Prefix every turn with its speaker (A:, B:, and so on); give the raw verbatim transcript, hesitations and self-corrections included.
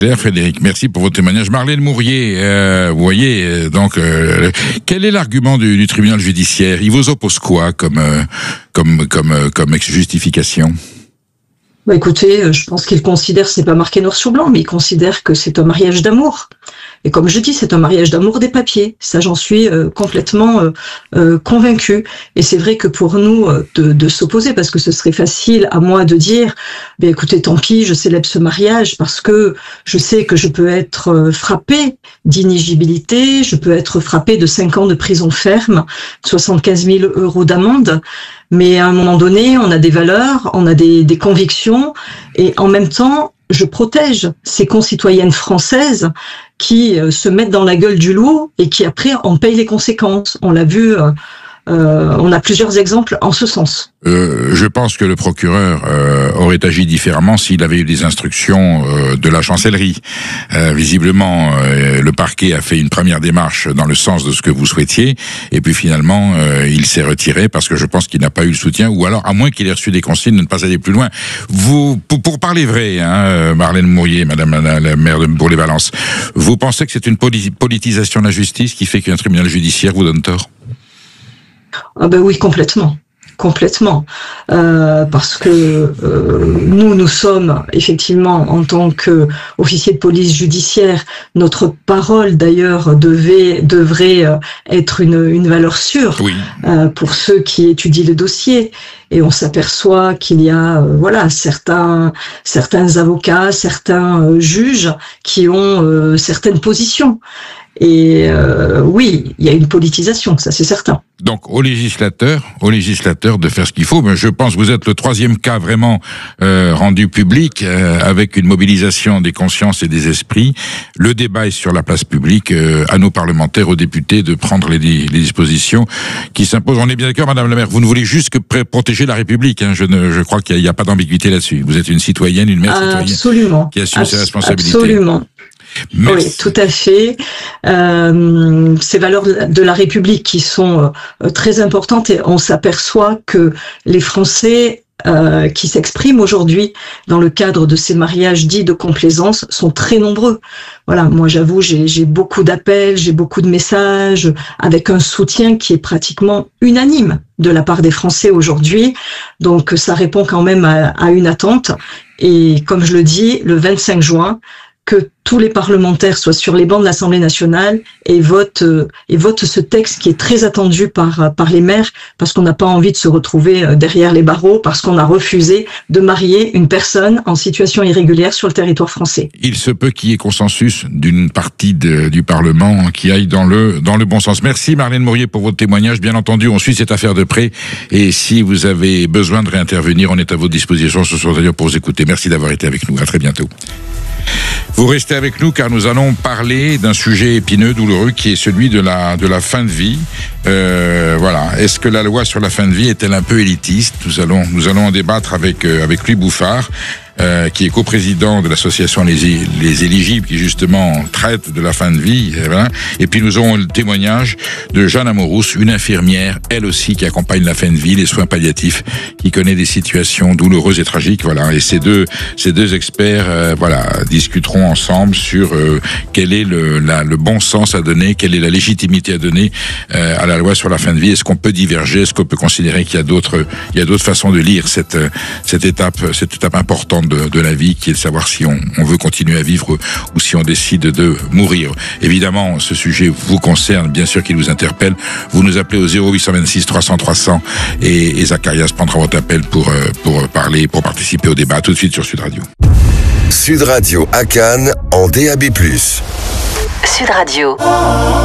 A: Frédéric, merci pour votre témoignage. Marlène Mourier, euh, vous voyez, euh, donc, euh, quel est l'argument du, du tribunal judiciaire? Il vous oppose quoi comme, euh, comme, comme, euh, comme justification?
B: Bah écoutez, je pense qu'il considère, c'est pas marqué noir sur blanc, mais il considère que c'est un mariage d'amour. Et comme je dis, c'est un mariage d'amour des papiers. Ça, j'en suis euh, complètement euh, euh, convaincue. Et c'est vrai que pour nous, euh, de, de s'opposer, parce que ce serait facile à moi de dire, ben écoutez, tant pis, je célèbre ce mariage parce que je sais que je peux être euh, frappée d'inéligibilité, je peux être frappée de cinq ans de prison ferme, soixante-quinze mille euros d'amende. Mais à un moment donné, on a des valeurs, on a des, des convictions, et en même temps, je protège ces concitoyennes françaises qui euh, se mettent dans la gueule du loup et qui après en payent les conséquences. On l'a vu, euh, euh, on a plusieurs exemples en ce sens.
A: Euh, je pense que le procureur euh, aurait agi différemment s'il avait eu des instructions euh, de la chancellerie. Euh, visiblement, euh, le parquet a fait une première démarche dans le sens de ce que vous souhaitiez, et puis finalement, euh, il s'est retiré parce que je pense qu'il n'a pas eu le soutien, ou alors à moins qu'il ait reçu des consignes de ne pas aller plus loin. Vous, pour, pour parler vrai, hein, Marlène Mourier, Madame la, la maire de Bourg-les-Valences, vous pensez que c'est une politisation de la justice qui fait qu'un tribunal judiciaire vous donne tort?
B: Ah ben oui, complètement. Complètement, euh, parce que euh, nous, nous sommes effectivement en tant qu'officiers de police judiciaire, notre parole d'ailleurs devait devrait être une, une valeur sûre oui. euh, pour ceux qui étudient le dossier. Et on s'aperçoit qu'il y a euh, voilà certains certains avocats, certains euh, juges qui ont euh, certaines positions. Et euh, oui, il y a une politisation, ça c'est certain.
A: Donc au législateur, au législateur de faire ce qu'il faut. Mais je pense que vous êtes le troisième cas vraiment euh, rendu public euh, avec une mobilisation des consciences et des esprits. Le débat est sur la place publique. Euh, à nos parlementaires, aux députés, de prendre les, les dispositions qui s'imposent. On est bien d'accord, Madame la maire. Vous ne voulez juste que protéger la République. Hein. Je, ne, je crois qu'il n'y a, a pas d'ambiguïté là-dessus. Vous êtes une citoyenne, une mère citoyenne
B: absolument.
A: qui assume ses responsabilités.
B: Absolument. Merci. Oui, tout à fait. Euh, ces valeurs de la République qui sont euh, très importantes, et on s'aperçoit que les Français euh, qui s'expriment aujourd'hui dans le cadre de ces mariages dits de complaisance sont très nombreux. Voilà, moi j'avoue, j'ai, j'ai beaucoup d'appels, j'ai beaucoup de messages avec un soutien qui est pratiquement unanime de la part des Français aujourd'hui. Donc ça répond quand même à, à une attente. Et comme je le dis, le vingt-cinq juin, que tous les parlementaires soient sur les bancs de l'Assemblée nationale et votent euh, et votent ce texte qui est très attendu par par les maires, parce qu'on n'a pas envie de se retrouver derrière les barreaux parce qu'on a refusé de marier une personne en situation irrégulière sur le territoire français.
A: Il se peut qu'il y ait consensus d'une partie de, du Parlement qui aille dans le dans le bon sens. Merci Marlène Mourier pour votre témoignage. Bien entendu, on suit cette affaire de près, et si vous avez besoin de réintervenir, on est à votre disposition ce soir d'ailleurs pour vous écouter. Merci d'avoir été avec nous. À très bientôt. Vous restez avec nous car nous allons parler d'un sujet épineux, douloureux, qui est celui de la de la fin de vie. Euh, voilà. Est-ce que la loi sur la fin de vie est-elle un peu élitiste? Nous allons nous allons en débattre avec euh, avec Louis Bouffard, euh, qui est coprésident de l'association Les, Les Éligibles, qui justement traite de la fin de vie. Et, voilà. Et puis nous aurons le témoignage de Jeanne Amourousse, une infirmière, elle aussi, qui accompagne la fin de vie, les soins palliatifs, qui connaît des situations douloureuses et tragiques. Voilà. Et ces deux ces deux experts, euh, voilà, discuteront ensemble sur euh, quel est le la, le bon sens à donner, quelle est la légitimité à donner euh, à la loi sur la fin de vie. Est-ce qu'on peut diverger? Est-ce qu'on peut considérer qu'il y a d'autres il y a d'autres façons de lire cette cette étape cette étape importante de, de la vie, qui est de savoir si on, on veut continuer à vivre ou si on décide de mourir. Évidemment, ce sujet vous concerne, bien sûr qu'il vous interpelle. Vous nous appelez au zéro huit cent vingt-six trois cents trois cents et, et Zacharias prendra votre appel pour pour parler, pour participer au débat. Tout de suite sur Sud Radio.
C: Sud Radio à Cannes en D A B plus.
D: Sud Radio.